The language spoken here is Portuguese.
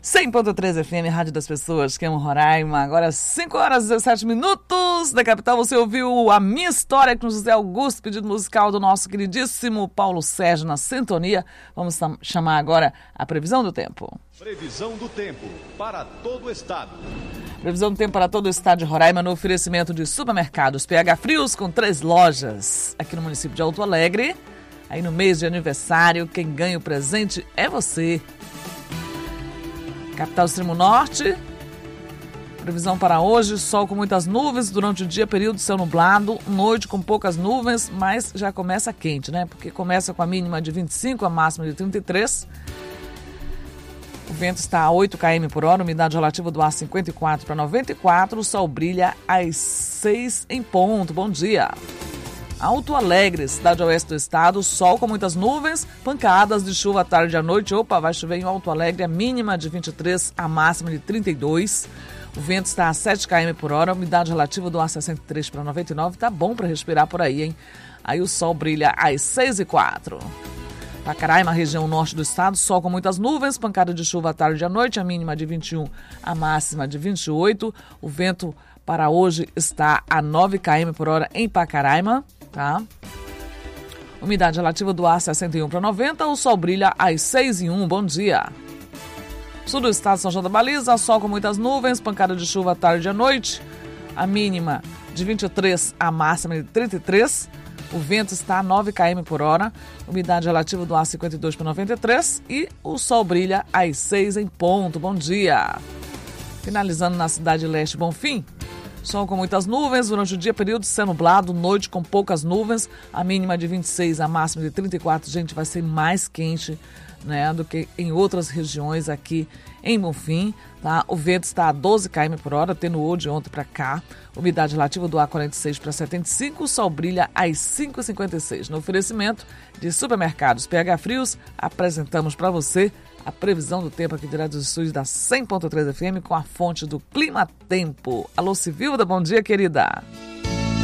100.3 FM, Rádio das Pessoas, que amam Roraima. Agora 5 horas e 17 minutos da capital. Você ouviu A Minha História com José Augusto, pedido musical do nosso queridíssimo Paulo Sérgio na sintonia. Vamos chamar agora a previsão do tempo. Previsão do tempo para todo o estado. Previsão do tempo para todo o estado de Roraima no oferecimento de supermercados PH Frios com 3 lojas aqui no município de Alto Alegre. Aí no mês de aniversário, quem ganha o presente é você. Capital Extremo Norte, previsão para hoje, sol com muitas nuvens, durante o dia período de céu nublado, noite com poucas nuvens, mas já começa quente, né? Porque começa com a mínima de 25, a máxima de 33. O vento está a 8 km por hora, umidade relativa do ar 54 para 94, o sol brilha às 6 em ponto. Bom dia! Alto Alegre, cidade oeste do estado, sol com muitas nuvens, pancadas de chuva à tarde e à noite. Opa, vai chover em Alto Alegre, a mínima de 23, a máxima de 32. O vento está a 7 km por hora, umidade relativa do ar 63 para 99. Tá bom para respirar por aí, hein? Aí o sol brilha às 6h04. Pacaraima, região norte do estado, sol com muitas nuvens, pancada de chuva à tarde e à noite, a mínima de 21, a máxima de 28. O vento para hoje está a 9 km por hora em Pacaraima. Tá? Umidade relativa do ar 61 para 90, o sol brilha às 6h01, bom dia. Sul do estado de São João da Baliza, sol com muitas nuvens, pancada de chuva à tarde e à noite, a mínima de 23, a máxima de 33, o vento está a 9 km por hora, umidade relativa do ar 52 para 93 e o sol brilha às 6 em ponto, bom dia. Finalizando na cidade leste Bonfim, sol com muitas nuvens, durante o dia período de céu nublado, noite com poucas nuvens, a mínima de 26, a máxima de 34. Gente, vai ser mais quente, né, do que em outras regiões aqui em Bonfim, tá? O vento está a 12 km por hora, atenuou de ontem para cá, umidade relativa do ar 46 para 75, o sol brilha às 5h56. No oferecimento de supermercados PH Frios, apresentamos para você a previsão do tempo aqui direto dos estúdios da 100.3 FM com a fonte do Clima Tempo. Alô, Civilda, bom dia, querida.